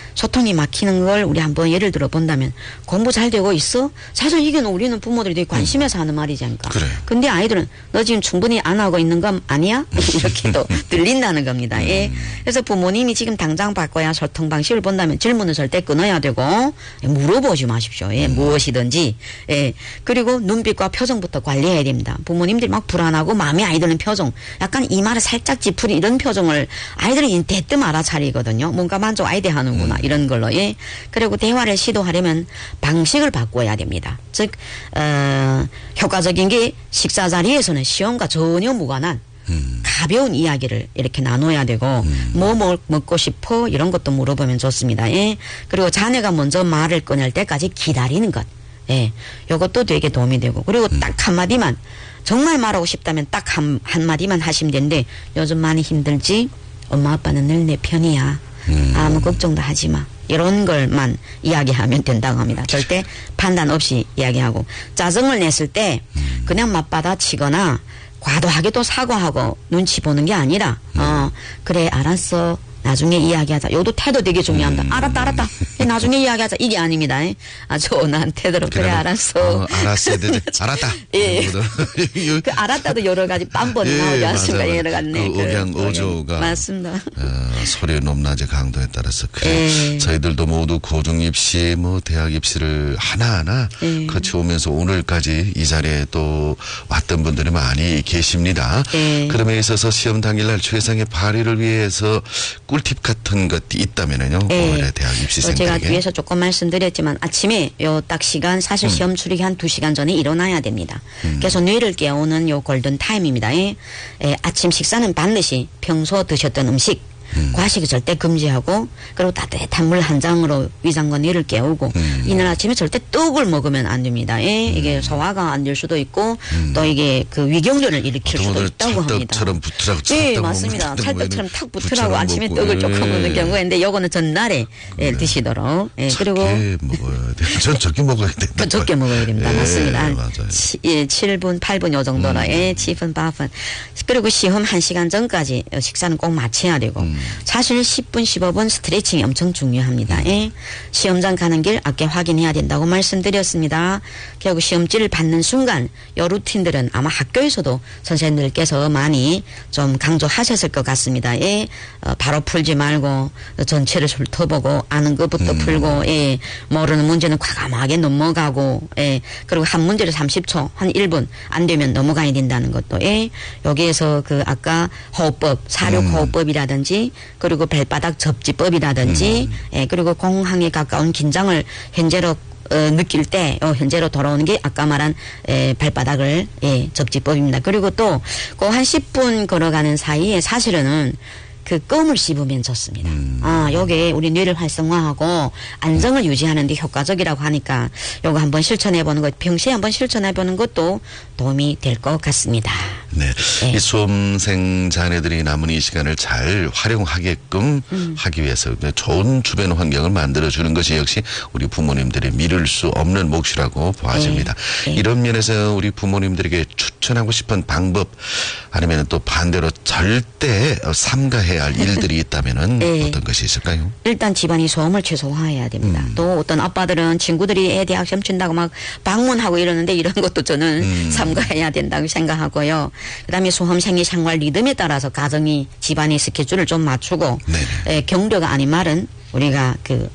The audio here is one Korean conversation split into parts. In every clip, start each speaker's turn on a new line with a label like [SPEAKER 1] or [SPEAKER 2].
[SPEAKER 1] 소통이 막히는 걸 우리 한번 예를 들어 본다면 공부 잘 되고 있어? 사실 이게 우리는 부모들이 되게 관심에서 하는 말이지 않을까.
[SPEAKER 2] 그래.
[SPEAKER 1] 근데 아이들은 너 지금 충분히 안 하고 있는 건 아니야? 이렇게 또 들린다는 겁니다. 예. 그래서 부모님이 지금 당장 바꿔야 소통 방식을 본다면 질문을 절대 끊어야 되고 물어보지 마십시오. 예. 무엇이든지. 예. 그리고 눈빛과 표정부터 관리해야 됩니다. 부모님들이 막 불안하고 마음에 아이들은 표정 약간 이마를 살짝 찌푸리 이런 표정을 아이들은 대뜸 알아차리거든요. 뭔가 만족 아이들 하는구나 이런 걸로. 예. 그리고 대화를 시도하려면 방식을 바꿔야 됩니다. 즉 효과적인 게 식사 자리에서는 시험과 전혀 무관한 가벼운 이야기를 이렇게 나눠야 되고 뭐 먹고 싶어 이런 것도 물어보면 좋습니다. 예. 그리고 자녀가 먼저 말을 꺼낼 때까지 기다리는 것. 예. 요것도 되게 도움이 되고 그리고 딱 한마디만 정말 말하고 싶다면 딱 한마디만 하시면 되는데 요즘 많이 힘들지? 엄마 아빠는 늘 내 편이야. 아무 걱정도 하지 마. 이런 걸만 이야기하면 된다고 합니다. 절대 판단 없이 이야기하고 짜증을 냈을 때 그냥 맞받아치거나 과도하게 또 사과하고 눈치 보는 게 아니라 그래 알았어. 나중에 이야기하자. 요도 태도 되게 중요합니다. 알았다. 나중에 이야기하자. 이게 아닙니다. 아주 온화한 태도로 그래 알았어.
[SPEAKER 2] 알았어야 되지. 알았다.
[SPEAKER 1] 예. 그 알았다도 여러 가지 빤번이 나오지 않습니까? 여러 가지.
[SPEAKER 2] 그 억양어조가
[SPEAKER 1] 맞습니다.
[SPEAKER 2] 소리의 높낮이 강도에 따라서 그래. 저희들도 모두 고등 입시 뭐 대학 입시를 하나하나 거치 오면서 오늘까지 이 자리에 또 왔던 분들이 많이 계십니다. 그럼에 있어서 시험 당일날 최상의 발휘를 위해서 꿀팁 같은 것이 있다면은요. 올해 대학 입시생들에게.
[SPEAKER 1] 제가 뒤에서 조금 말씀드렸지만 아침에 요 딱 시간 사실 시험 출입이 한 2시간 전에 일어나야 됩니다. 그래서 뇌를 깨우는 요 골든 타임입니다. 아침 식사는 반드시 평소 드셨던 음식 과식을 절대 금지하고 그리고 따뜻한 물 한 잔으로 위장과 뇌를 깨우고 이날 아침에 절대 떡을 먹으면 안 됩니다. 이게 소화가 안 될 수도 있고 또 이게 그 위경련을 일으킬 수도 있다고 합니다.
[SPEAKER 2] 찰떡처럼 붙으라고.
[SPEAKER 1] 네, 맞습니다. 찰떡처럼 탁 붙으라고 아침에 떡을 조금 먹는 경우가 있는데 요거는 전날에 드시도록. 그리고
[SPEAKER 2] 먹어야 돼. 전 적게 먹어야 된다.
[SPEAKER 1] 적게 먹어야 됩니다. 맞습니다.
[SPEAKER 2] 맞아요.
[SPEAKER 1] 7분, 8분 요 정도로 7분, 8분. 그리고 시험 1시간 전까지 식사는 꼭 마쳐야 되고 사실 10분, 15분 스트레칭이 엄청 중요합니다. 시험장 가는 길 앞에 확인해야 된다고 말씀드렸습니다. 결국 시험지를 받는 순간 이 루틴들은 아마 학교에서도 선생님들께서 많이 좀 강조하셨을 것 같습니다. 바로 풀지 말고 전체를 훑어보고 아는 것부터 풀고 모르는 문제는 과감하게 넘어가고 그리고 한 문제를 30초, 한 1분 안 되면 넘어가야 된다는 것도 여기에서 그 아까 호흡법, 사륙호흡법이라든지 그리고 발바닥 접지법이라든지 그리고 공항에 가까운 긴장을 현재로 느낄 때 현재로 돌아오는 게 아까 말한 발바닥을 접지법입니다. 그리고 또 그 한 10분 걸어가는 사이에 사실은 그 껌을 씹으면 좋습니다. 요게 우리 뇌를 활성화하고 안정을 유지하는 데 효과적이라고 하니까 요거 한번 실천해보는 것, 평소에 한번 실천해보는 것도 도움이 될 것 같습니다.
[SPEAKER 2] 네. 이 수험생 자녀들이 남은 이 시간을 잘 활용하게끔 하기 위해서 좋은 주변 환경을 만들어주는 것이 역시 우리 부모님들이 미룰 수 없는 몫이라고 보아집니다. 이런 면에서 우리 부모님들에게 추천하고 싶은 방법 아니면 또 반대로 절대 삼가해야 할 일들이 있다면은 어떤 것이 있을까요?
[SPEAKER 1] 일단 집안이 소음을 최소화해야 됩니다. 또 어떤 아빠들은 친구들이 애 대학 시험 친다고 막 방문하고 이러는데 이런 것도 저는 삼가해야 된다고 생각하고요. 그다음에 수험생의 생활 리듬에 따라서 가정이 집안의 스케줄을 좀 맞추고 격려가 아닌 말은 우리가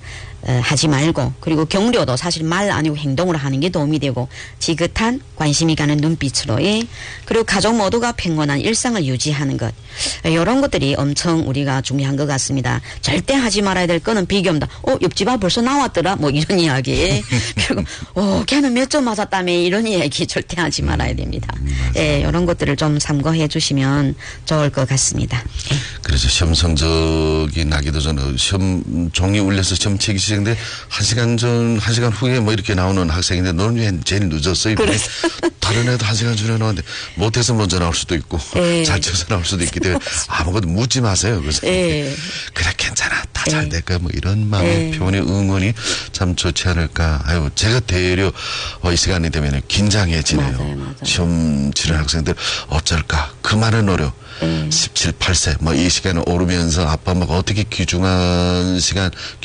[SPEAKER 1] 하지 말고 그리고 격려도 사실 말 아니고 행동으로 하는 게 도움이 되고 지긋한 관심이 가는 눈빛으로 그리고 가족 모두가 평온한 일상을 유지하는 것 이런 것들이 엄청 우리가 중요한 것 같습니다. 절대 하지 말아야 될 거는 비교입니다. 옆집 아 벌써 나왔더라 뭐 이런 이야기 그리고 걔는 몇 점 맞았다며 이런 이야기 절대 하지 말아야 됩니다. 이런 것들을 좀 참고해 주시면 좋을 것 같습니다.
[SPEAKER 2] 그래서 시험 성적이 나기도 전에 시험 종이 울려서 시험 치기 시작인데 1시간 전, 1시간 후에 뭐 이렇게 나오는 학생인데 너는 왜 제일 늦었어? 이번에 다른 애도 1시간 전에 나오는데 못해서 먼저 나올 수도 있고 잘 쳐서 나올 수도 있기 때문에 아무것도 묻지 마세요. 그래서 그래 괜찮아 다 잘 될 거야 뭐 이런 마음의 표현의 응원이 참 좋지 않을까. 아유 제가 되려 이 시간이 되면 긴장해지네요.
[SPEAKER 1] 맞아요.
[SPEAKER 2] 시험 치는 학생들 어쩔까 그 많은 노력 17, 8세 뭐 이 시간을 오르면서 아빠 엄마가 어떻게 귀중한 시간